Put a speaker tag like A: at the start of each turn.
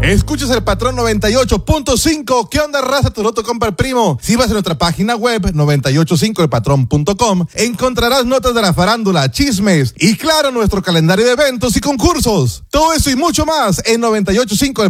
A: Escuchas el Patrón 98.5. ¿Qué onda, raza? Tu loto compra el primo. Si vas a nuestra página web 985elpatrón.com, encontrarás notas de la farándula, chismes y claro, nuestro calendario de eventos y concursos. Todo eso y mucho más en 985